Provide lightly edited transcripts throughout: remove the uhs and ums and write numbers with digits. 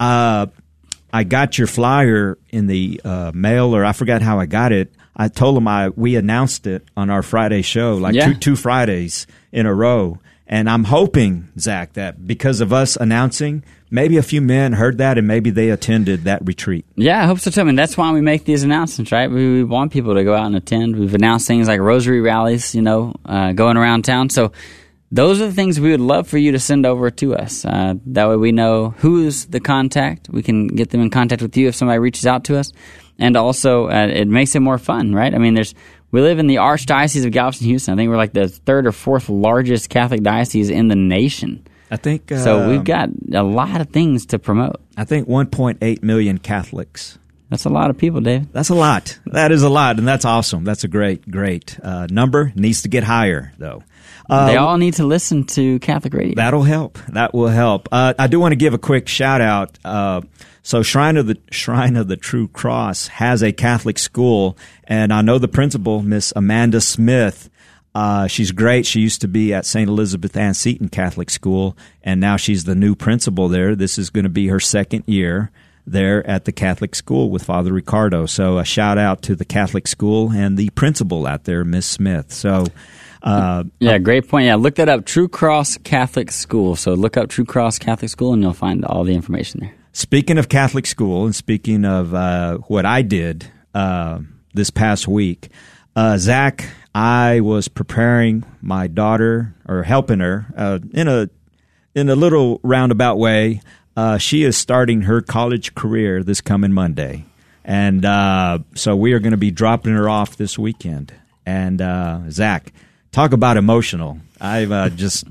I got your flyer in the mail, or I forgot how I got it. I told them we announced it on our Friday show, like two Fridays in a row. And I'm hoping, Zach, that because of us announcing, maybe a few men heard that and maybe they attended that retreat. Yeah, I hope so too. I mean, that's why we make these announcements, right? We want people to go out and attend. We've announced things like rosary rallies, going around town. So those are the things we would love for you to send over to us. That way we know who's the contact. We can get them in contact with you if somebody reaches out to us. And also, it makes it more fun, right? I mean, we live in the Archdiocese of Galveston-Houston. I think we're like the third or fourth largest Catholic diocese in the nation. I think so. We've got a lot of things to promote. I think 1.8 million Catholics. That's a lot of people, David. That's a lot. That is a lot, and that's awesome. That's a great number. Needs to get higher, though. They all need to listen to Catholic radio. That'll help. That will help. I do want to give a quick shout out. So Shrine of the True Cross has a Catholic school, and I know the principal, Miss Amanda Smith. She's great. She used to be at St. Elizabeth Ann Seton Catholic School, and now she's the new principal there. This is going to be her second year there at the Catholic school with Father Ricardo. So a shout out to the Catholic school and the principal out there, Miss Smith. So. Great point. Yeah, look that up, True Cross Catholic School. So look up True Cross Catholic School, and you'll find all the information there. Speaking of Catholic school, and speaking of what I did this past week, Zach, I was preparing my daughter, or helping her in a little roundabout way. She is starting her college career this coming Monday, and so we are going to be dropping her off this weekend. And Zach, talk about emotional. I've I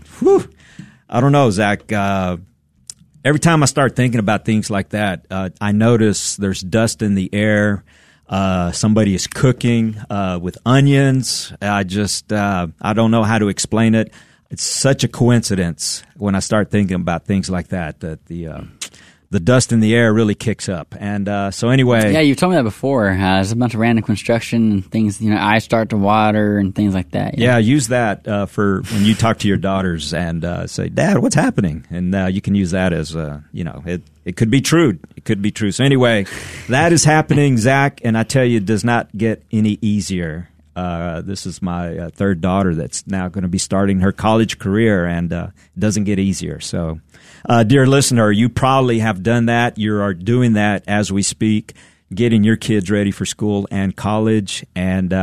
don't know, Zach. Every time I start thinking about things like that, I notice there's dust in the air. Somebody is cooking with onions. I don't know how to explain it. It's such a coincidence when I start thinking about things like that the dust in the air really kicks up. And so anyway. Yeah, you've told me that before. There's a bunch of random construction and things, eyes start to water and things like that. Yeah, use that for when you talk to your daughters and say, Dad, what's happening? And you can use that as, it could be true. It could be true. So anyway, that is happening, Zach, and I tell you, it does not get any easier. This is my third daughter that's now going to be starting her college career, and it doesn't get easier. So, dear listener, you probably have done that. You are doing that as we speak, getting your kids ready for school and college. And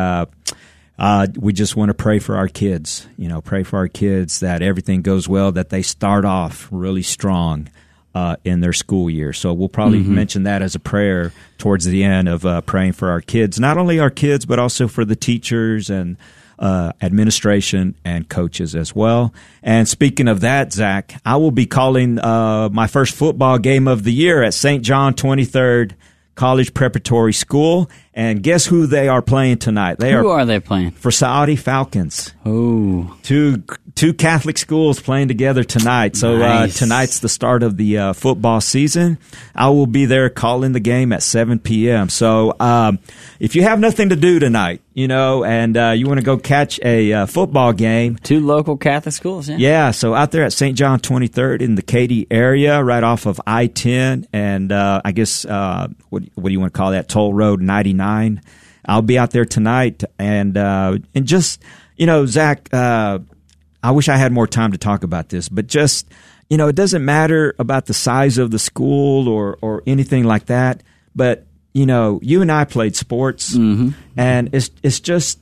we just want to pray for our kids, pray for our kids that everything goes well, that they start off really strong in their school year. So we'll probably mention that as a prayer towards the end of praying for our kids, not only our kids, but also for the teachers and administration and coaches as well. And speaking of that, Zach, I will be calling my first football game of the year at St. John 23rd College Preparatory School. And guess who they are playing tonight? Who are they playing? For Saudi Falcons. Oh. Two Catholic schools playing together tonight. So nice. Tonight's the start of the football season. I will be there calling the game at 7 p.m. So if you have nothing to do tonight, and you want to go catch a football game. Two local Catholic schools, yeah. Yeah, so out there at St. John 23rd in the Katy area, right off of I-10 and I guess, what do you want to call that, Toll Road 99. I'll be out there tonight, and just, Zach, I wish I had more time to talk about this, but just, it doesn't matter about the size of the school or anything like that, but, you and I played sports, and it's just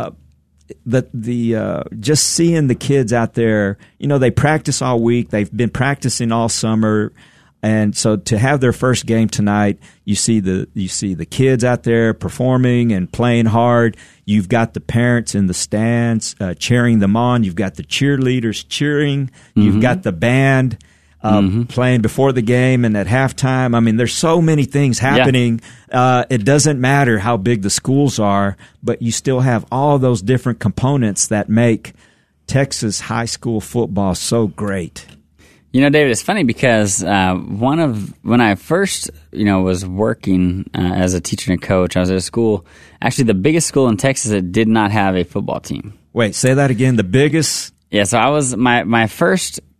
just seeing the kids out there, they practice all week, they've been practicing all summer. And so to have their first game tonight, you see the kids out there performing and playing hard. You've got the parents in the stands cheering them on. You've got the cheerleaders cheering. You've got the band playing before the game and at halftime. I mean, there's so many things happening. Yeah. It doesn't matter how big the schools are, but you still have all those different components that make Texas high school football so great. David, it's funny because when I first, was working as a teacher and a coach, I was at a school, actually the biggest school in Texas that did not have a football team. Wait, say that again. The biggest? Yeah, so I was my first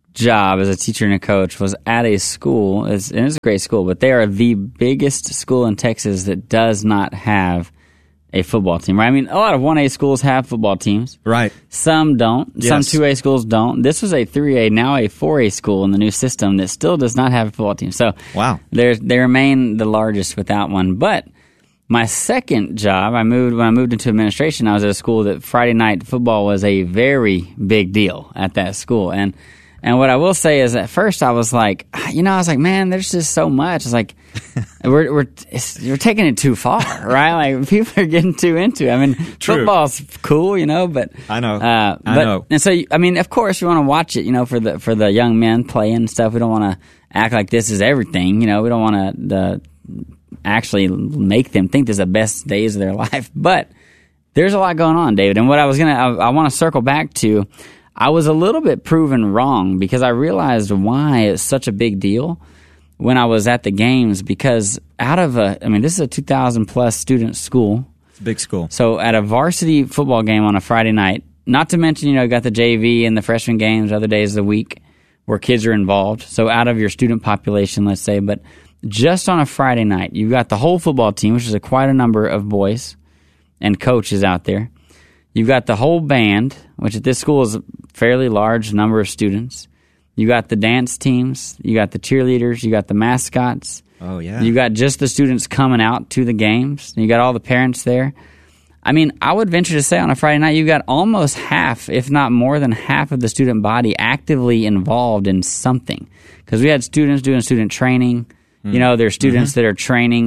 job as a teacher and a coach was at a school, and it's a great school, but they are the biggest school in Texas that does not have a football team, right? I mean, a lot of 1A schools have football teams. Right. Some don't. Yes. Some 2A schools don't. This was a 3A, now a 4A school in the new system that still does not have a football team. So wow, they remain the largest without one. But my second job, when I moved into administration, I was at a school that Friday night football was a very big deal at that school. And what I will say is, at first I was like, man, there's just so much. It's like you're taking it too far, right? Like people are getting too into it. I mean, True. Football's cool, but I know. I know. And so, I mean, of course, we want to watch it, for the young men playing and stuff. We don't want to act like this is everything. We don't want to actually make them think this is the best days of their life. But there's a lot going on, David. And what I want to circle back to. I was a little bit proven wrong because I realized why it's such a big deal when I was at the games, because this is a 2,000 plus student school. It's a big school. So at a varsity football game on a Friday night, not to mention, you got the JV and the freshman games other days of the week where kids are involved. So out of your student population, let's say, but just on a Friday night, you've got the whole football team, which is quite a number of boys and coaches out there. You've got the whole band, which at this school is a fairly large number of students. You got the dance teams. You got the cheerleaders. You got the mascots. Oh, yeah. You got just the students coming out to the games. You got all the parents there. I mean, I would venture to say on a Friday night, you got almost half, if not more than half of the student body actively involved in something. Because we had students doing student training. There's students that are training,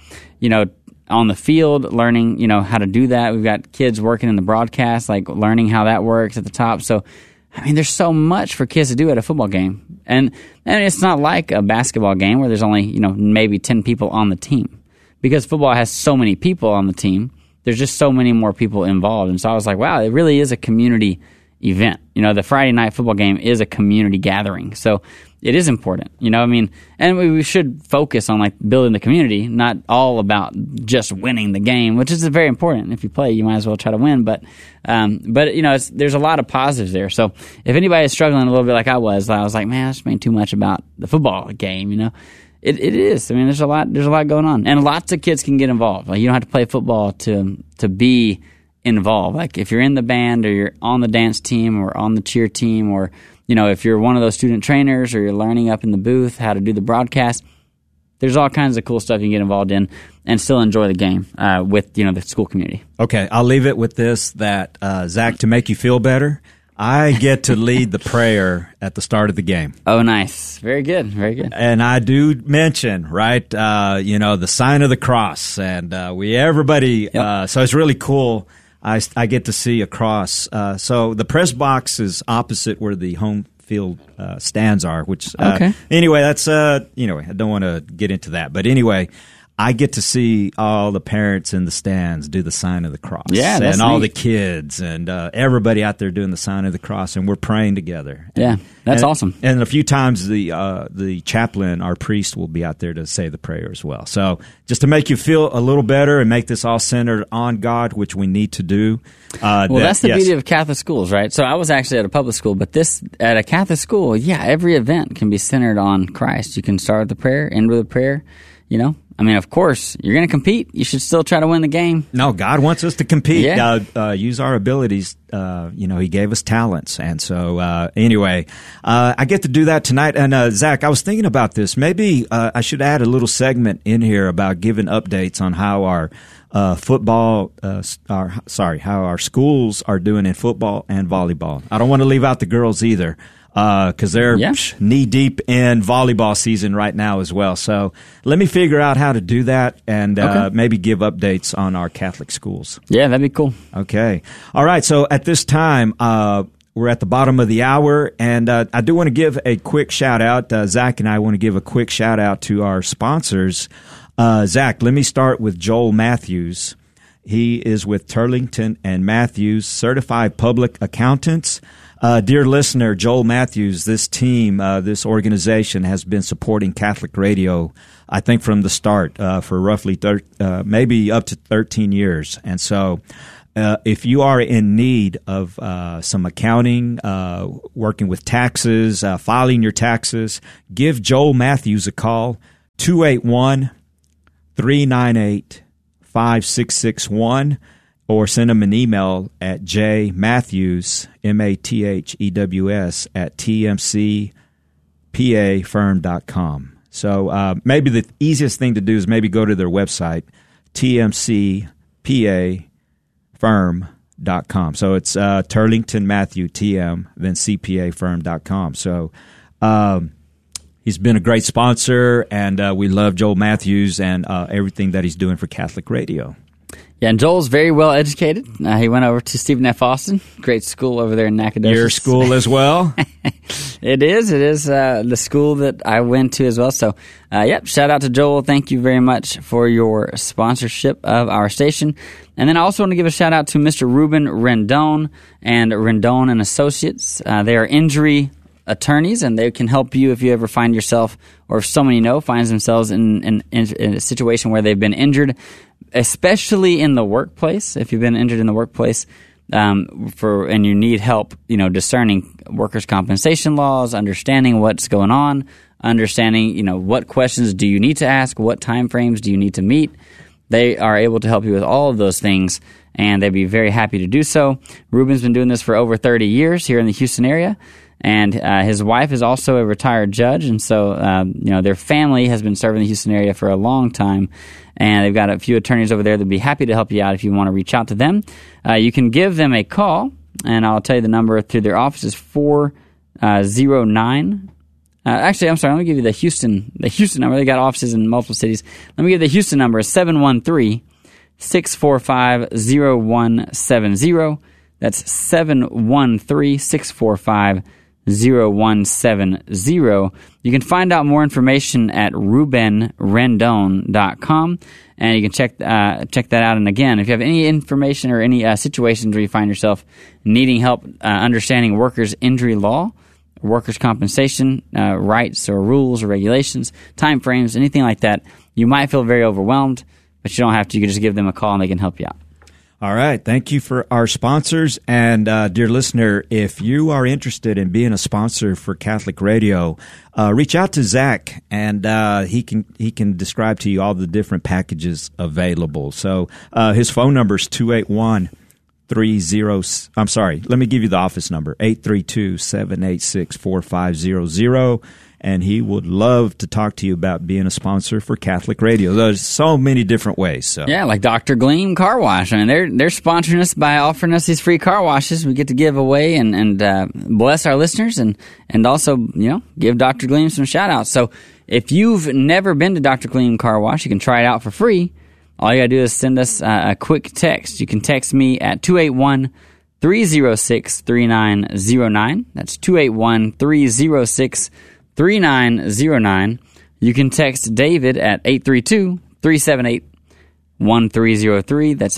on the field, learning, how to do that. We've got kids working in the broadcast, like learning how that works at the top. So, I mean, there's so much for kids to do at a football game. And it's not like a basketball game where there's only, maybe 10 people on the team. Because football has so many people on the team, there's just so many more people involved. And so I was like, wow, it really is a community event. The Friday night football game is a community gathering. So it is important, and we should focus on like building the community, not all about just winning the game, which is very important. If you play, you might as well try to win. But there's a lot of positives there. So if anybody is struggling a little bit like I was like, man, I just made too much about the football game. It is. I mean, there's a lot going on, and lots of kids can get involved. Like you don't have to play football to be involved. Like if you're in the band or you're on the dance team or on the cheer team, or if you're one of those student trainers or you're learning up in the booth how to do the broadcast, there's all kinds of cool stuff you can get involved in and still enjoy the game with the school community. Okay, I'll leave it with this, that Zach, to make you feel better, I get to lead the prayer at the start of the game. Oh, nice. Very good. Very good. And I do mention, right, the sign of the cross, and everybody, Yep. So it's really cool. I get to see a cross. So the press box is opposite where the home field stands are, which, okay. Anyway, that's, I don't want to get into that. But anyway, I get to see all the parents in the stands do the sign of the cross. Yeah, that's and all neat. the kids and everybody out there doing the sign of the cross, and we're praying together. Yeah, that's awesome. And a few times the chaplain, our priest, will be out there to say the prayer as well. So just to make you feel a little better and make this all centered on God, which we need to do. That's the beauty of Catholic schools, right? So I was actually at a public school, but at a Catholic school, every event can be centered on Christ. You can start with the prayer, end with a prayer, I mean, of course, you're going to compete. You should still try to win the game. No, God wants us to compete. Yeah. Use our abilities. He gave us talents. And so, anyway, I get to do that tonight. And, Zach, I was thinking about this. Maybe I should add a little segment in here about giving updates on how our how our schools are doing in football and volleyball. I don't want to leave out the girls either. Because they're knee deep in volleyball season right now as well. So let me figure out how to do that and maybe give updates on our Catholic schools. Yeah, that'd be cool. Okay. All right. So at this time, we're at the bottom of the hour, and I do want to give a quick shout out. Zach and I want to give a quick shout out to our sponsors. Zach, let me start with Joel Matthews. He is with Turlington and Matthews, certified public accountants. Dear listener, Joel Matthews, this team, this organization has been supporting Catholic radio, I think, from the start for roughly maybe up to 13 years. And so if you are in need of some accounting, working with taxes, filing your taxes, give Joel Matthews a call, 281-398-5661, or send him an email at jmatthews, MATHEWS, at tmcpafirm.com. So maybe the easiest thing to do is maybe go to their website, tmcpafirm.com. So it's Turlington Matthew TM, then cpafirm.com. So he's been a great sponsor, and we love Joel Matthews and everything that he's doing for Catholic Radio. Yeah, and Joel's very well educated. He went over to Stephen F. Austin, great school over there in Nacogdoches. Your school as well? It is the school that I went to as well. So, shout out to Joel. Thank you very much for your sponsorship of our station. And then I also want to give a shout out to Mr. Ruben Rendon and Rendon and Associates. They are injury attorneys, and they can help you if you ever find yourself, or if someone you know finds themselves in a situation where they've been injured, especially in the workplace. If you've been injured in the workplace, and you need help, discerning workers' compensation laws, understanding what's going on, understanding, what questions do you need to ask, what time frames do you need to meet. They are able to help you with all of those things, and they'd be very happy to do so. Ruben's been doing this for over 30 years here in the Houston area, and his wife is also a retired judge, and so their family has been serving the Houston area for a long time, and they've got a few attorneys over there that'd be happy to help you out if you want to reach out to them. You can give them a call, and I'll tell you the number through their office is 409. Actually, I'm sorry. Let me give you the Houston number. They got offices in multiple cities. Let me give you the Houston number. Is 713-645-0170. That's 713-645-0170. You can find out more information at rubenrendon.com, and you can check that out. And again, if you have any information or any situations where you find yourself needing help understanding workers' injury law, workers' compensation rights or rules or regulations, time frames, anything like that, you might feel very overwhelmed, but you don't have to. You can just give them a call and they can help you out. All right. Thank you for our sponsors. And dear listener, if you are interested in being a sponsor for Catholic Radio, reach out to Zach, and he can describe to you all the different packages available. So his phone number is 281-30. I'm sorry. Let me give you the office number, 832-786-4500. And he would love to talk to you about being a sponsor for Catholic Radio. There's so many different ways. So yeah, like Dr. Gleam Car Wash. I mean, they're sponsoring us by offering us these free car washes we get to give away and bless our listeners and also, give Dr. Gleam some shout-outs. So if you've never been to Dr. Gleam Car Wash, you can try it out for free. All you got to do is send us a quick text. You can text me at 281-306-3909. That's 281-306-3909. You can text David at 832-378-1303. That's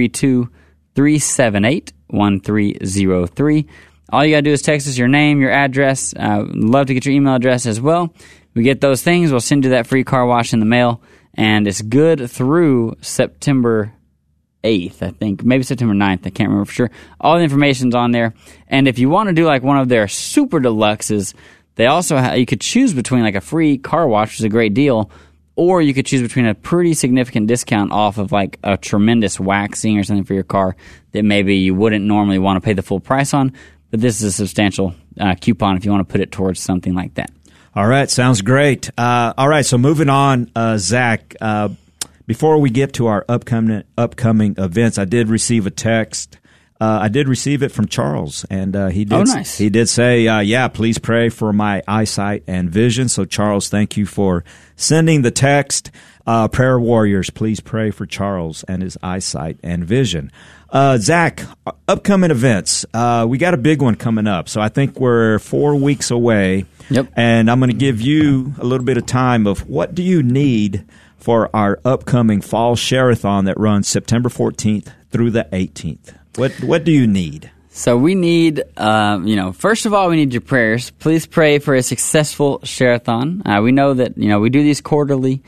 832-378-1303. All you got to do is text us your name, your address. Love to get your email address as well. We get those things. We'll send you that free car wash in the mail. And it's good through September 8th, I think. Maybe September 9th. I can't remember for sure. All the information's on there. And if you want to do like one of their super deluxes, they also you could choose between like a free car wash, which is a great deal, or you could choose between a pretty significant discount off of like a tremendous waxing or something for your car that maybe you wouldn't normally want to pay the full price on. But this is a substantial coupon if you want to put it towards something like that. All right, sounds great. All right, so moving on, Zach. Before we get to our upcoming events, I did receive a text. I did receive it from Charles, and he did. Oh, nice. He did say, please pray for my eyesight and vision. So, Charles, thank you for sending the text. Prayer warriors, please pray for Charles and his eyesight and vision. Zach, upcoming events. We got a big one coming up, so I think we're 4 weeks away. Yep. And I'm going to give you a little bit of time of what do you need for our upcoming Fall Share-a-thon that runs September 14th through the 18th. What do you need? So we need, first of all, we need your prayers. Please pray for a successful Share-a-thon. We know that, we do these quarterly.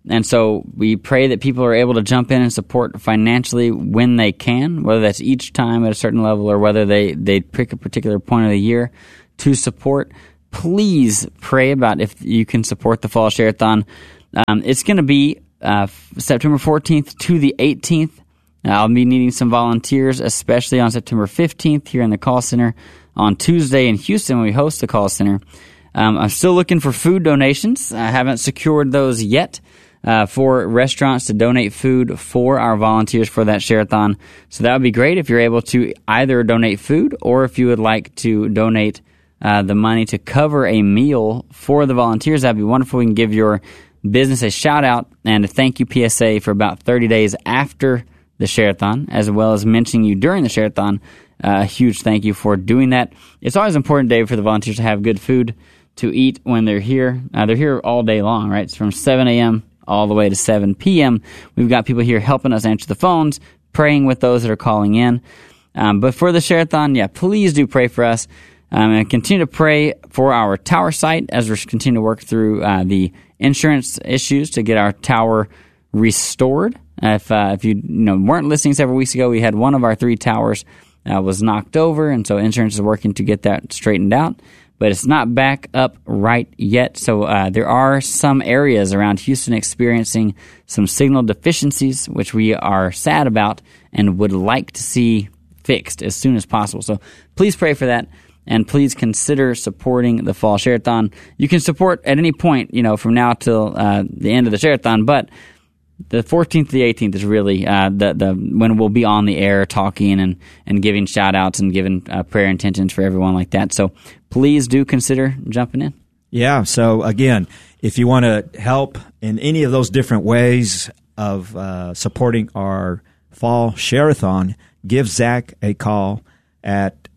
And so we pray that people are able to jump in and support financially when they can, whether that's each time at a certain level or whether they pick a particular point of the year to support. Please pray about if you can support the Fall Share-a-thon. It's going to be September 14th to the 18th. I'll be needing some volunteers, especially on September 15th here in the call center. On Tuesday in Houston, when we host the call center. I'm still looking for food donations. I haven't secured those yet for restaurants to donate food for our volunteers for that share-a-thon. So that would be great if you're able to either donate food or if you would like to donate the money to cover a meal for the volunteers. That'd be wonderful. We can give your business a shout-out and a thank you PSA for about 30 days after the share-a-thon, as well as mentioning you during the share-a-thon. A huge thank you for doing that. It's always important, Dave, for the volunteers to have good food to eat when they're here. They're here all day long, right? It's from 7 a.m. all the way to 7 p.m. We've got people here helping us answer the phones, praying with those that are calling in. But for the share-a-thon, please do pray for us. And continue to pray for our tower site as we're continuing to work through the insurance issues to get our tower restored. If you weren't listening several weeks ago, we had one of our 3 towers was knocked over, and so insurance is working to get that straightened out. But it's not back up right yet. So there are some areas around Houston experiencing some signal deficiencies, which we are sad about and would like to see fixed as soon as possible. So please pray for that. And please consider supporting the Fall Share-a-thon. You can support at any point, from now till the end of the Share-a-thon, but the 14th to the 18th is really the when we'll be on the air talking and giving shout-outs and giving prayer intentions for everyone like that. So please do consider jumping in. Yeah, so again, if you want to help in any of those different ways of supporting our Fall Share-a-thon, give Zach a call at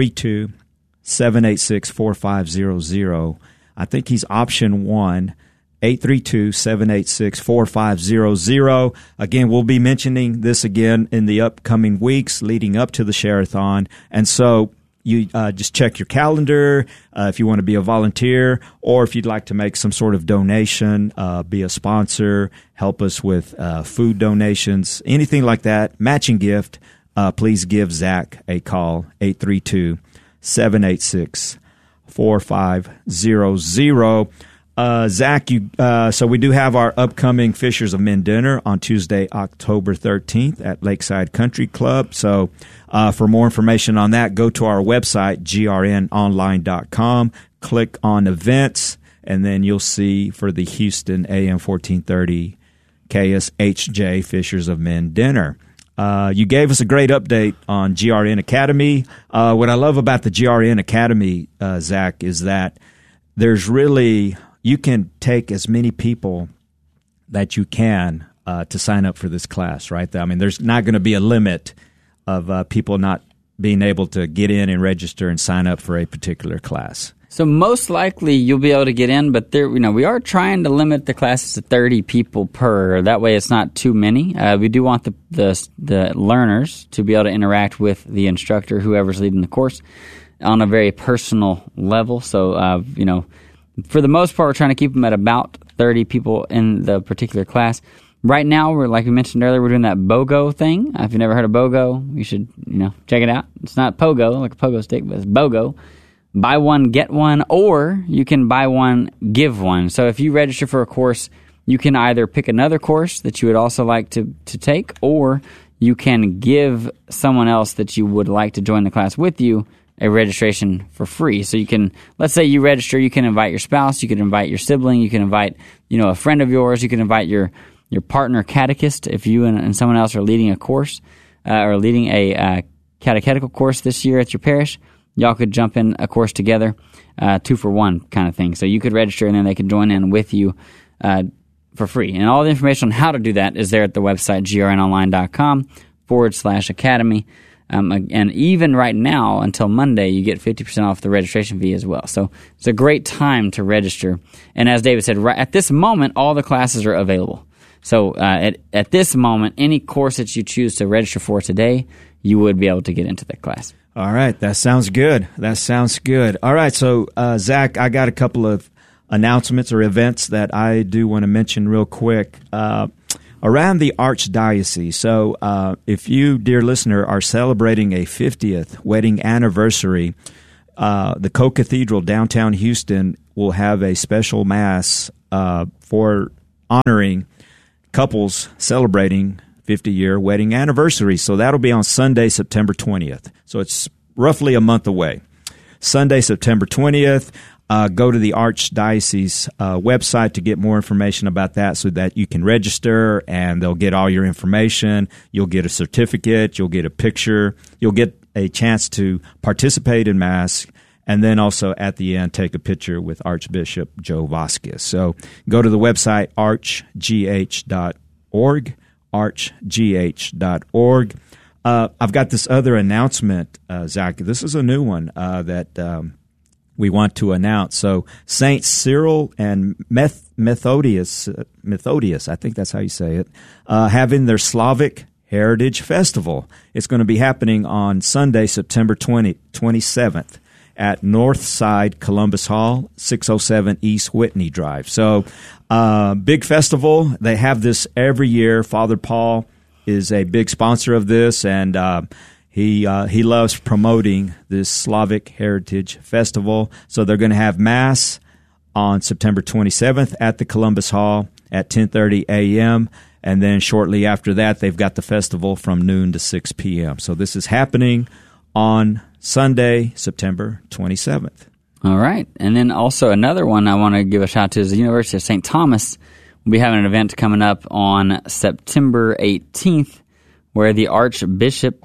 832-786-4500. I think he's option 1, 832-786-4500. Again, we'll be mentioning this again in the upcoming weeks leading up to the Share-a-thon. And so you just check your calendar if you want to be a volunteer or if you'd like to make some sort of donation, be a sponsor, help us with food donations, anything like that, matching gift, please give Zach a call, 832-786-4500. Zach, so we do have our upcoming Fishers of Men dinner on Tuesday, October 13th at Lakeside Country Club. So for more information on that, go to our website, grnonline.com, click on events, and then you'll see for the Houston AM 1430 KSHJ Fishers of Men dinner. You gave us a great update on GRN Academy. What I love about the GRN Academy, Zach, is that there's really, you can take as many people that you can to sign up for this class, right? I mean, there's not going to be a limit of people not being able to get in and register and sign up for a particular class. So most likely you'll be able to get in, but there, we are trying to limit the classes to 30 people per. That way, it's not too many. We do want the learners to be able to interact with the instructor, whoever's leading the course, on a very personal level. So, for the most part, we're trying to keep them at about 30 people in the particular class. Right now, we're like we mentioned earlier, we're doing that BOGO thing. If you've never heard of BOGO, you should check it out. It's not pogo like a pogo stick, but it's BOGO. Buy one, get one, or you can buy one, give one. So if you register for a course, you can either pick another course that you would also like to take, or you can give someone else that you would like to join the class with you a registration for free. So you can, let's say you register, you can invite your spouse, you can invite your sibling, you can invite, a friend of yours, you can invite your partner catechist if you and someone else are leading a course or leading a catechetical course this year at your parish. Y'all could jump in a course together, 2-for-1 kind of thing. So you could register and then they could join in with you for free. And all the information on how to do that is there at the website, grnonline.com/academy. And even right now, until Monday, you get 50% off the registration fee as well. So it's a great time to register. And as David said, right at this moment, all the classes are available. So at this moment, any course that you choose to register for today, you would be able to get into that class. All right. That sounds good. All right. So, Zach, I got a couple of announcements or events that I do want to mention real quick. Around the Archdiocese. So if you, dear listener, are celebrating a 50th wedding anniversary, the Co-Cathedral downtown Houston will have a special mass for honoring couples celebrating 50-year wedding anniversary. So that'll be on Sunday, September 20th. So it's roughly a month away. Sunday, September 20th. Go to the Archdiocese website to get more information about that so that you can register, and they'll get all your information. You'll get a certificate. You'll get a picture. You'll get a chance to participate in Mass, and then also at the end take a picture with Archbishop Joe Vasquez. So go to the website archgh.org, archgh.org. I've got this other announcement, Zach. This is a new one that we want to announce. So Saint Cyril and Methodius, I think that's how you say it, having their Slavic Heritage Festival. It's going to be happening on Sunday, September 27th at Northside Columbus Hall, 607 East Whitney Drive. So big festival. They have this every year. Father Paul is a big sponsor of this, and he loves promoting this Slavic Heritage Festival. So they're going to have Mass on September 27th at the Columbus Hall at 10:30 a.m., and then shortly after that, they've got the festival from noon to 6 p.m. So this is happening on Sunday, September 27th. All right. And then also another one I want to give a shout out to is the University of St. Thomas. We'll be having an event coming up on September 18th, where the Archbishop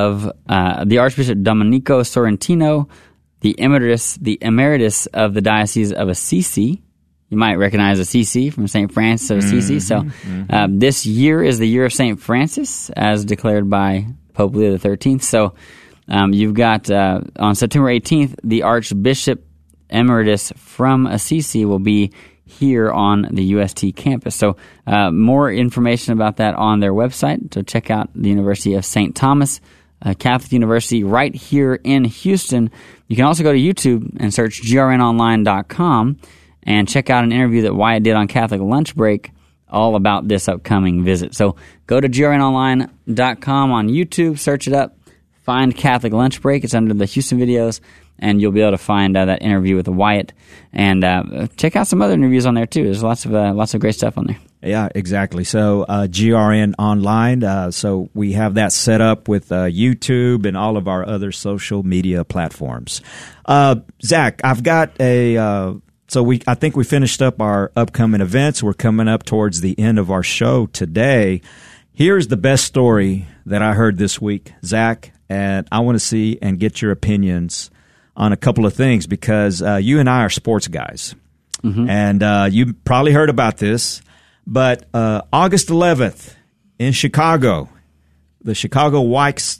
Domenico Sorrentino, the emeritus of the Diocese of Assisi. You might recognize Assisi from St. Francis of Assisi. So this year is the year of St. Francis, as declared by Pope Leo XIII. So you've got, on September 18th, the Archbishop Emeritus from Assisi will be here on the UST campus. So more information about that on their website. So check out the University of St. Thomas, Catholic University right here in Houston. You can also go to YouTube and search grnonline.com and check out an interview that Wyatt did on Catholic Lunch Break all about this upcoming visit. So go to grnonline.com on YouTube, search it up, find Catholic Lunch Break. It's under the Houston videos, and you'll be able to find that interview with Wyatt. And check out some other interviews on there, too. There's lots of great stuff on there. Yeah, exactly. So GRN Online, so we have that set up with YouTube and all of our other social media platforms. Zach, I've got I think we finished up our upcoming events. We're coming up towards the end of our show today. Here's the best story that I heard this week, Zach, and I want to see and get your opinions on a couple of things because you and I are sports guys. Mm-hmm. And you probably heard about this, but August 11th in Chicago, the Chicago White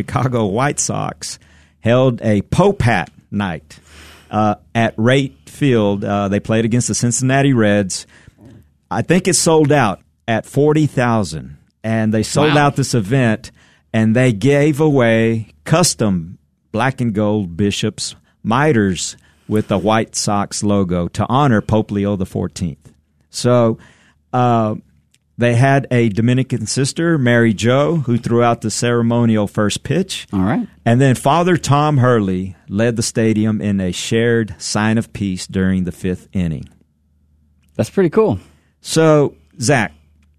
Sox held a Pope Hat night at Rate Field. They played against the Cincinnati Reds. I think it sold out at 40,000, and they sold out this event, and they gave away custom black and gold bishops' miters with the White Sox logo to honor Pope Leo XIV. So they had a Dominican sister, Mary Jo, who threw out the ceremonial first pitch. All right. And then Father Tom Hurley led the stadium in a shared sign of peace during the fifth inning. That's pretty cool. So, Zach,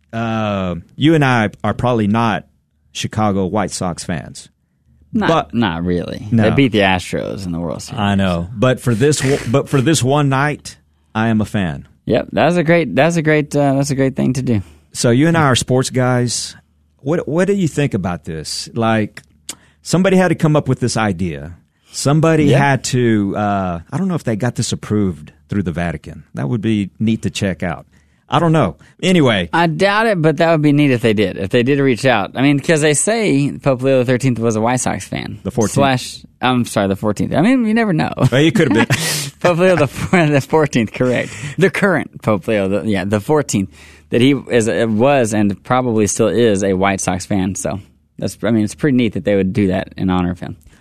you and I are probably not Chicago White Sox fans. Not really. No. They beat the Astros in the World Series. I know, but for this one night, I am a fan. Yep, that's a great thing to do. So you and I are sports guys. What do you think about this? Like, somebody had to come up with this idea. Somebody had to. I don't know if they got this approved through the Vatican. That would be neat to check out. I don't know. Anyway. I doubt it, but that would be neat if they did. If they did reach out. I mean, because they say Pope Leo XIII was a White Sox fan. The 14th. The 14th. I mean, you never know. Well, you could have been. Pope Leo the 14th, correct. The current Pope Leo, the 14th, that he was and probably still is a White Sox fan. So, it's pretty neat that they would do that in honor of him.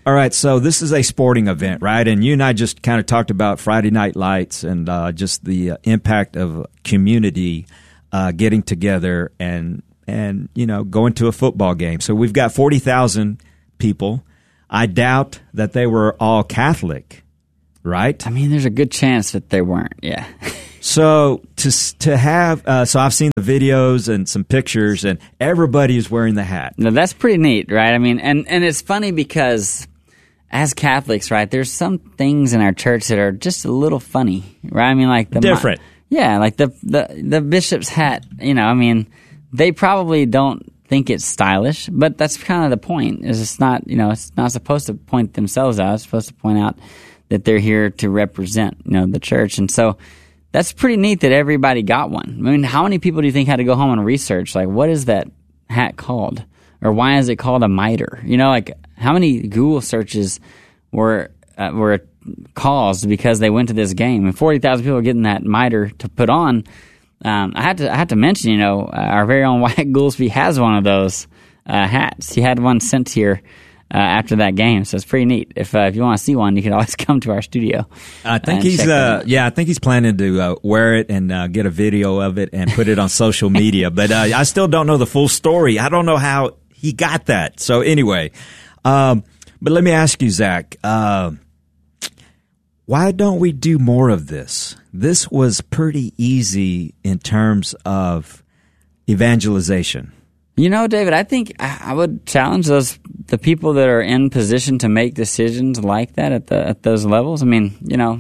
All right, so this is a sporting event, right? And you and I just kind of talked about Friday Night Lights and just the impact of community getting together and going to a football game. So we've got 40,000 people. I doubt that they were all Catholic, right? I mean, there's a good chance that they weren't. Yeah. So to have so I've seen the videos and some pictures, and everybody is wearing the hat. No, that's pretty neat, right? I mean, and it's funny because as Catholics, right, there's some things in our church that are just a little funny, right? I mean, like different. Yeah, like the bishop's hat. I mean, they probably don't think it's stylish, but that's kind of the point. Is it's not supposed to point themselves out. It's supposed to point out that they're here to represent the church, and so. That's pretty neat that everybody got one. I mean, how many people do you think had to go home and research, like, what is that hat called? Or why is it called a mitre? Like, how many Google searches were caused because they went to this game? And 40,000 people getting that mitre to put on. I had to mention, our very own Wyatt Goolsby has one of those hats. He had one sent here after that game, so it's pretty neat. If you want to see one, you can always come to our studio. I think he's planning to wear it and get a video of it and put it on social media. But I still don't know the full story. I don't know how he got that. So anyway, but let me ask you, Zach, why don't we do more of this? This was pretty easy in terms of evangelization. David, I think I would challenge the people that are in position to make decisions like that at those levels. I mean,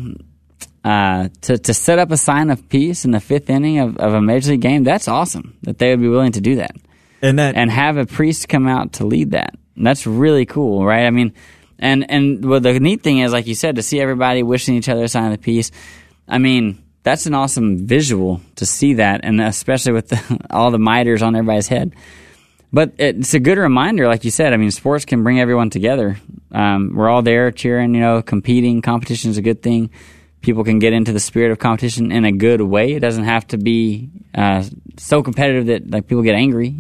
to set up a sign of peace in the fifth inning of a major league game, that's awesome that they would be willing to do that. And have a priest come out to lead that. And that's really cool, right? I mean, and well, the neat thing is, like you said, to see everybody wishing each other a sign of peace. I mean, that's an awesome visual to see that, and especially with all the miters on everybody's head. But it's a good reminder, like you said. I mean, sports can bring everyone together. We're all there cheering, competing. Competition is a good thing. People can get into the spirit of competition in a good way. It doesn't have to be so competitive that people get angry,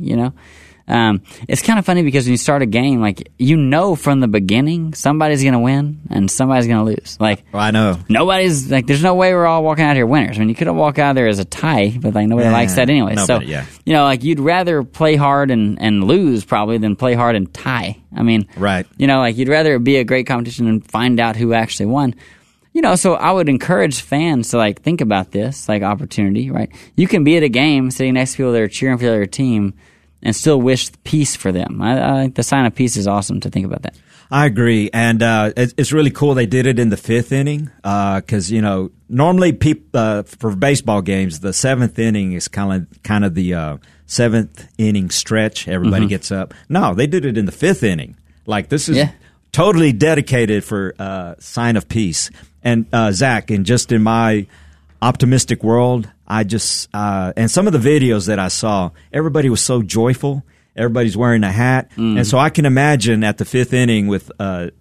It's kind of funny because when you start a game, from the beginning, somebody's going to win and somebody's going to lose. I know. Nobody's, there's no way we're all walking out here winners. I mean, you could have walked out there as a tie, but, nobody likes that anyway. Nobody, you'd rather play hard and lose probably than play hard and tie. I mean, right. You'd rather be a great competition and find out who actually won. So I would encourage fans to, think about this, opportunity, right? You can be at a game sitting next to people that are cheering for the other team and still wish peace for them. I think the sign of peace is awesome to think about that. I agree, and it's really cool they did it in the fifth inning because normally for baseball games the seventh inning is kind of the seventh inning stretch. Everybody gets up. No, they did it in the fifth inning. This is totally dedicated for sign of peace. And Zach, and just in my optimistic world, I just and some of the videos that I saw, everybody was so joyful. Everybody's wearing a hat, and so I can imagine at the fifth inning with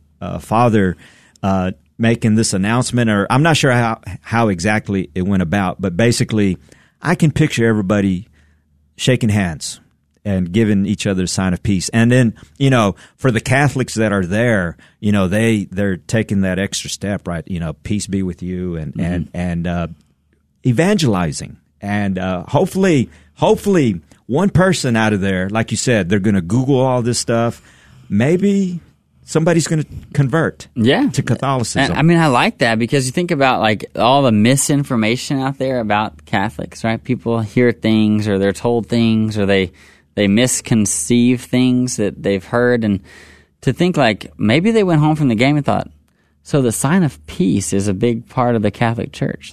Father making this announcement, or I'm not sure how exactly it went about, but basically, I can picture everybody shaking hands and giving each other a sign of peace. And then, for the Catholics that are there, they're taking that extra step, right? Peace be with you, and evangelizing, and hopefully one person out of there, like you said, they're going to Google all this stuff. Maybe somebody's going to convert to Catholicism. And, I like that because you think about all the misinformation out there about Catholics, right? People hear things, or they're told things, or they misconceive things that they've heard, and to think maybe they went home from the game and thought, so the sign of peace is a big part of the Catholic Church.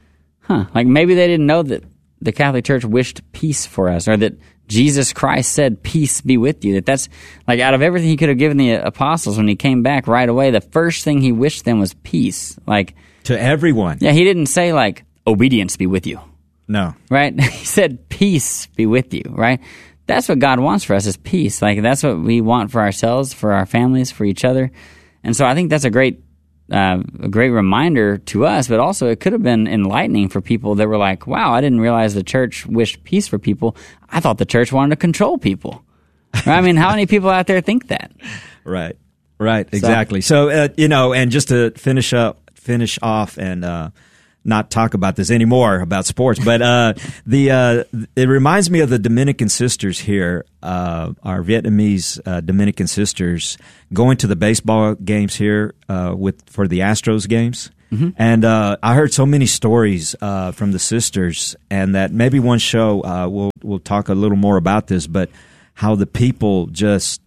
Maybe they didn't know that the Catholic Church wished peace for us, or that Jesus Christ said, peace be with you. That's out of everything he could have given the apostles when he came back right away, the first thing he wished them was peace. To everyone. Yeah, he didn't say obedience be with you. No. Right? He said peace be with you, right? That's what God wants for us, is peace. That's what we want for ourselves, for our families, for each other. And so I think that's a great reminder to us, but also it could have been enlightening for people that were like, wow, I didn't realize the church wished peace for people. I thought the church wanted to control people. Right? I mean, how many people out there think that? Right. Right, exactly. So, and just to finish off and not talk about this anymore about sports, but it reminds me of the Dominican sisters here, our Vietnamese Dominican sisters going to the baseball games here for the Astros games. Mm-hmm. And I heard so many stories from the sisters, and that maybe one show we'll talk a little more about this, but how the people just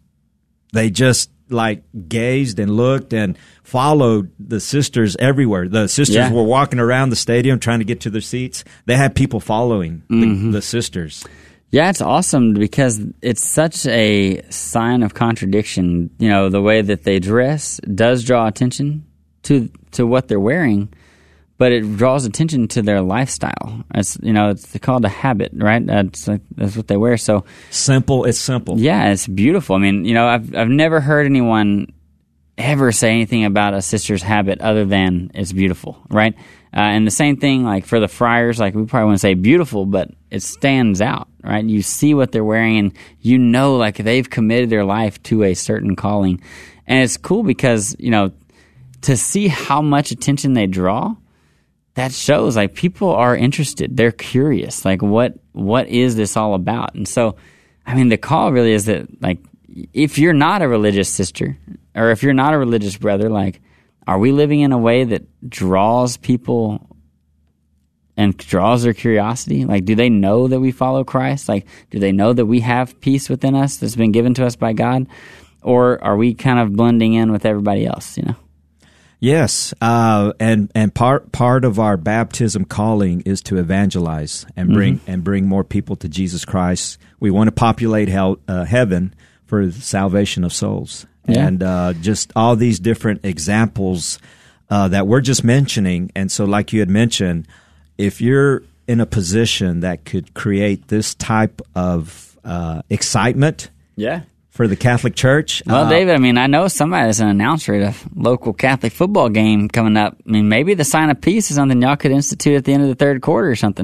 like gazed and looked and followed the sisters everywhere. The sisters were walking around the stadium trying to get to their seats. They had people following the sisters. Yeah, it's awesome because it's such a sign of contradiction. You know, the way that they dress does draw attention to what they're wearing, but it draws attention to their lifestyle. It's called a habit, right? That's what they wear. So simple. It's simple. Yeah, it's beautiful. I mean, I've never heard anyone ever say anything about a sister's habit other than it's beautiful, right? And the same thing, like for the friars, like we probably wouldn't say beautiful, but it stands out, right? You see what they're wearing, and like they've committed their life to a certain calling, and it's cool because to see how much attention they draw. That shows like people are interested. They're curious. Like what is this all about? And so, I mean, the call really is that like if you're not a religious sister or if you're not a religious brother, like are we living in a way that draws people and draws their curiosity? Like do they know that we follow Christ? Like do they know that we have peace within us that's been given to us by God? Or are we kind of blending in with everybody else, Yes, and part of our baptism calling is to evangelize and bring more people to Jesus Christ. We want to populate heaven for the salvation of souls, and just all these different examples that we're just mentioning. And so, like you had mentioned, if you're in a position that could create this type of excitement, for the Catholic Church. Well, David, I mean, I know somebody that's an announcer at a local Catholic football game coming up. I mean, maybe the sign of peace is something y'all could institute at the end of the third quarter or something.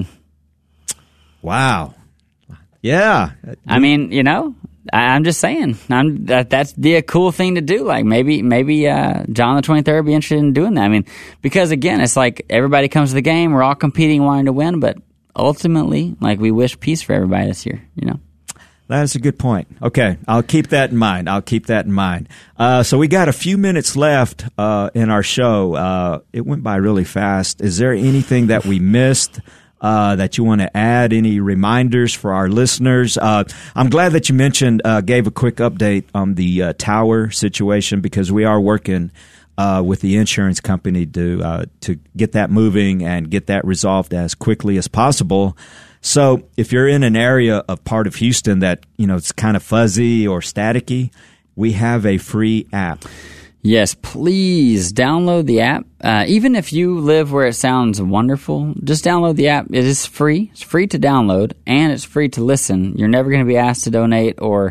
Wow. Yeah. I mean, I'm just saying. That's the cool thing to do. Like maybe John the 23rd would be interested in doing that. I mean, because again, it's like everybody comes to the game. We're all competing, wanting to win, but ultimately, like we wish peace for everybody this year, That's a good point. Okay, I'll keep that in mind. So we got a few minutes left in our show. It went by really fast. Is there anything that we missed that you want to add? Any reminders for our listeners? I'm glad that you mentioned, gave a quick update on the tower situation because we are working with the insurance company to get that moving and get that resolved as quickly as possible. So if you're in an area of part of Houston that, it's kind of fuzzy or staticky, we have a free app. Yes, please download the app. Even if you live where it sounds wonderful, just download the app. It is free. It's free to download, and it's free to listen. You're never going to be asked to donate or,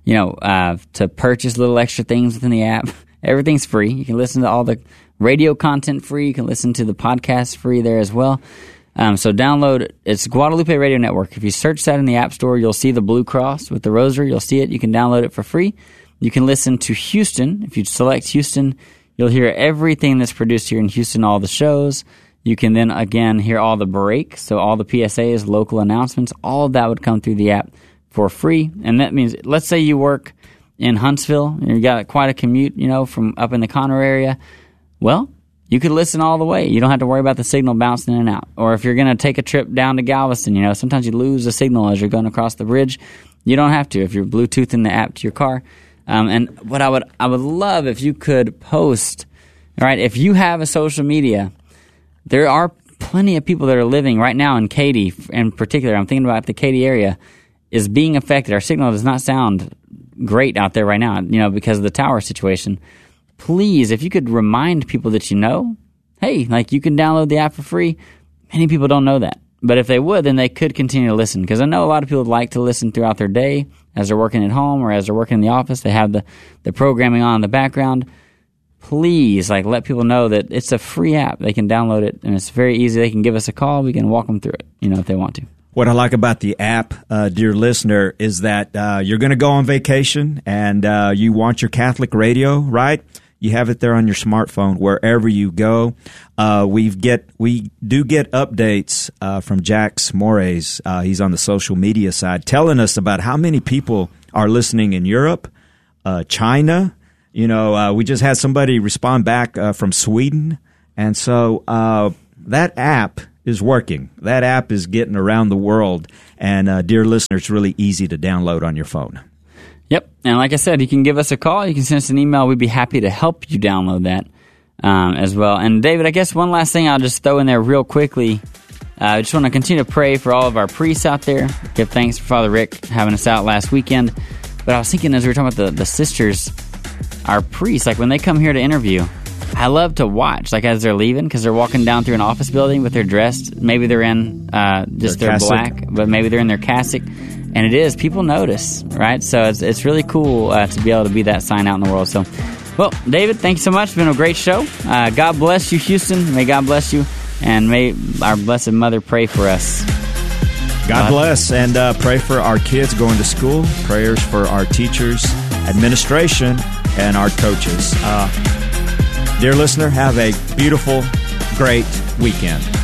to purchase little extra things within the app. Everything's free. You can listen to all the radio content free. You can listen to the podcast free there as well. So download, it's Guadalupe Radio Network. If you search that in the App Store, you'll see the blue cross with the rosary. You'll see it. You can download it for free. You can listen to Houston. If you select Houston, you'll hear everything that's produced here in Houston, all the shows. You can then, again, hear all the breaks, so all the PSAs, local announcements, all of that would come through the app for free. And that means, let's say you work in Huntsville, and you got quite a commute, from up in the Conroe area. Well, you could listen all the way. You don't have to worry about the signal bouncing in and out. Or if you're going to take a trip down to Galveston, sometimes you lose the signal as you're going across the bridge. You don't have to if you're Bluetoothing the app to your car. And what I would love if you could post, right? If you have a social media, there are plenty of people that are living right now in Katy, in particular. I'm thinking about the Katy area is being affected. Our signal does not sound great out there right now, because of the tower situation. Please, if you could remind people that hey, like you can download the app for free. Many people don't know that. But if they would, then they could continue to listen. Because I know a lot of people like to listen throughout their day as they're working at home or as they're working in the office. They have the programming on in the background. Please, let people know that it's a free app. They can download it, and it's very easy. They can give us a call. We can walk them through it, if they want to. What I like about the app, dear listener, is that you're going to go on vacation and you want your Catholic radio, right? You have it there on your smartphone wherever you go. We do get updates from Jax Mores. He's on the social media side, telling us about how many people are listening in Europe, China. We just had somebody respond back from Sweden, and so that app is working. That app is getting around the world, and dear listener, it's really easy to download on your phone. Yep, and like I said, you can give us a call, you can send us an email. We'd be happy to help you download that as well. And David, I guess one last thing I'll just throw in there real quickly. I just want to continue to pray for all of our priests out there. Give thanks for Father Rick having us out last weekend. But I was thinking as we were talking about the sisters, our priests, like when they come here to interview, I love to watch, like as they're leaving, because they're walking down through an office building, but they're dressed. Maybe they're in just their black, but maybe they're in their cassock. And it is, people notice, right? So it's really cool to be able to be that sign out in the world. So, well, David, thank you so much. It's been a great show. God bless you, Houston. May God bless you. And may our Blessed Mother pray for us. God bless. And pray for our kids going to school. Prayers for our teachers, administration, and our coaches. Dear listener, have a beautiful, great weekend.